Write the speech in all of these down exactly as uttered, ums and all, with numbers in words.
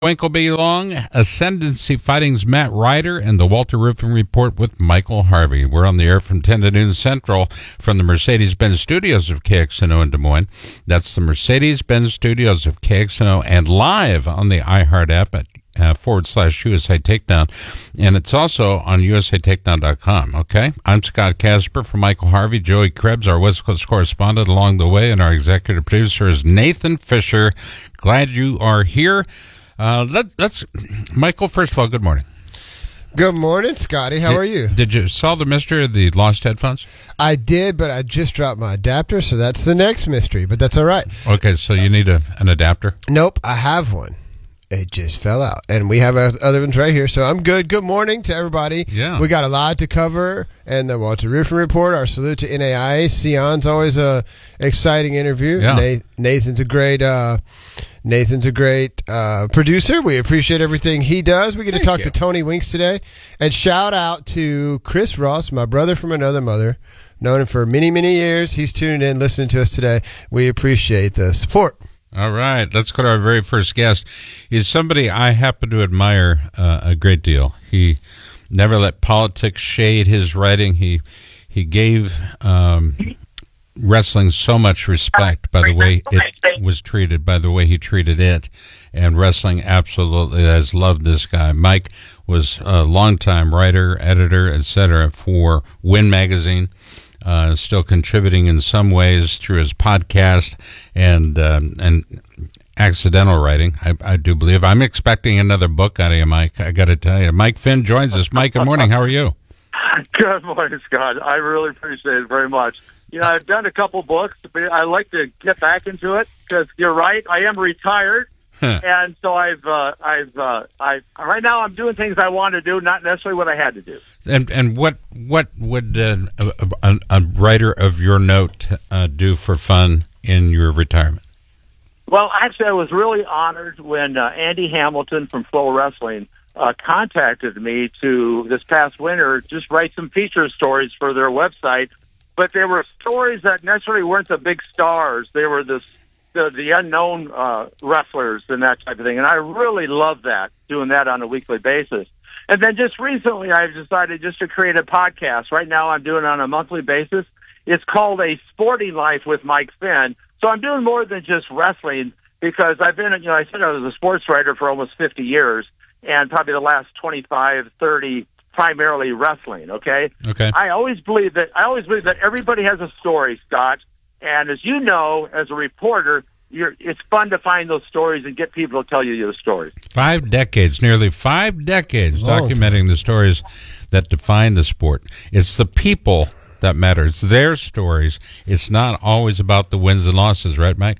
Winkleby Long, Ascendancy Fighting's Matt Ryder, and the Walter Roofing Report with Michael Harvey. We're on the air from ten to noon Central from the Mercedes-Benz Studios of K X N O in Des Moines. That's the Mercedes-Benz Studios of K X N O, and live on the iHeart app at uh, forward slash U S A Takedown. And it's also on U S A Takedown dot com, okay? I'm Scott Casper for Michael Harvey. Joey Krebs, our West Coast correspondent along the way, and our executive producer is Nathan Fisher. Glad you are here. Uh, let, let's, Michael, first of all, good morning. Good morning, Scotty. How did, are you? Did you solve the mystery of the lost headphones? I did, but I just dropped my adapter, so that's the next mystery, but that's all right. Okay, so you need a, an adapter? Nope, I have one. It just fell out, and we have other ones right here, so I'm good. Good morning to everybody. Yeah. We got a lot to cover, and the Walter Roofing Report, our salute to N A I A. Sion's always a exciting interview. Yeah. Nathan's a great uh, Nathan's a great uh, producer. We appreciate everything he does. We get Thank to talk you. to Tony Winks today, and shout out to Chris Ross, my brother from another mother. Known him for many, many years. He's tuning in, listening to us today. We appreciate the support. All right, let's go to our very first guest. He's somebody I happen to admire uh, a great deal. He never let politics shade his writing. He he gave um, wrestling so much respect by the way it was treated, by the way he treated it, and wrestling absolutely has loved this guy. Mike was a longtime writer, editor, et cetera for Win Magazine. Uh, still contributing in some ways through his podcast and um, and accidental writing, I, I do believe. I'm expecting another book out of you, Mike. I got to tell you. Mike Finn joins us. Mike, good morning. How are you? Good morning, Scott. I really appreciate it very much. You know, I've done a couple books, but I like to get back into it because you're right. I am retired. And so I've, uh, I've, uh, I right now I'm doing things I want to do, not necessarily what I had to do. And and what what would uh, a, a, a writer of your note uh, do for fun in your retirement? Well, actually, I was really honored when uh, Andy Hamilton from Flow Wrestling uh, contacted me to this past winter just write some feature stories for their website. But they were stories that necessarily weren't the big stars. They were the The, the unknown uh, wrestlers and that type of thing. And I really love that, doing that on a weekly basis. And then just recently, I've decided just to create a podcast. Right now, I'm doing it on a monthly basis. It's called A Sporting Life with Mike Finn. So I'm doing more than just wrestling because I've been, you know, I said I was a sports writer for almost fifty years and probably the last twenty-five, thirty, primarily wrestling, okay? Okay. I always believe that, I always believe that everybody has a story, Scott. And as you know, as a reporter, you're, it's fun to find those stories and get people to tell you the stories. Five decades, nearly five decades, Long documenting time. the stories that define the sport. It's the people that matter. It's their stories. It's not always about the wins and losses, right, Mike?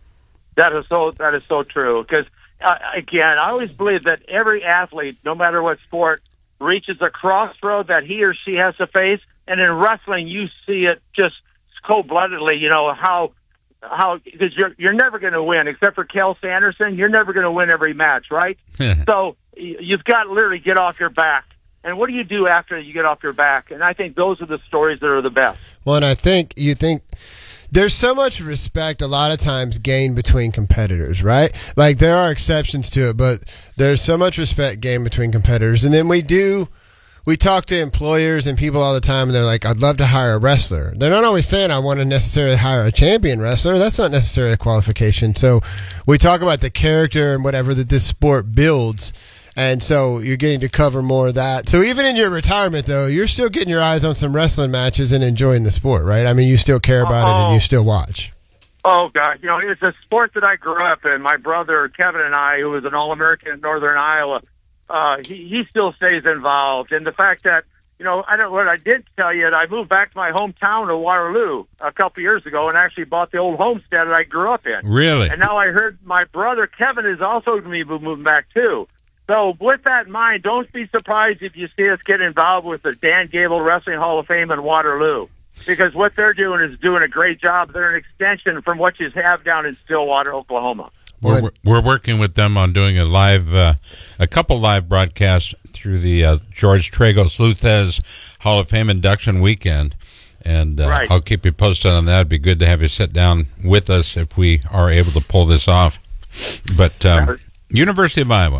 That is so. That is so true. Because uh, again, I always believe that every athlete, no matter what sport, reaches a crossroad that he or she has to face. And in wrestling, you see it just cold-bloodedly, you know, how, how, because you're, you're never going to win, except for Kel Sanderson, you're never going to win every match, right? So you've got to literally get off your back. And what do you do after you get off your back? And I think those are the stories that are the best. Well, and I think you think there's so much respect a lot of times gained between competitors, right? Like there are exceptions to it, but there's so much respect gained between competitors. And then we do... We talk to employers and people all the time, and they're like, I'd love to hire a wrestler. They're not always saying I want to necessarily hire a champion wrestler. That's not necessarily a qualification. So we talk about the character and whatever that this sport builds, and so you're getting to cover more of that. So even in your retirement, though, you're still getting your eyes on some wrestling matches and enjoying the sport, right? I mean, you still care about oh. it and you still watch. Oh, God. You know, it's a sport that I grew up in. My brother, Kevin, and I, who was an All-American in Northern Iowa, Uh, he, he still stays involved. And the fact that, you know, I don't, what I did tell you, I moved back to my hometown of Waterloo a couple years ago and actually bought the old homestead that I grew up in. Really? And now I heard my brother Kevin is also going to be moving back too. So with that in mind, don't be surprised if you see us get involved with the Dan Gable Wrestling Hall of Fame in Waterloo. Because what they're doing is doing a great job. They're an extension from what you have down in Stillwater, Oklahoma. We're, we're working with them on doing a live, uh, a couple live broadcasts through the uh, George Tragos Luthez Hall of Fame induction weekend, and uh, right. I'll keep you posted on that. It'd be good to have you sit down with us if we are able to pull this off. But um, University of Iowa.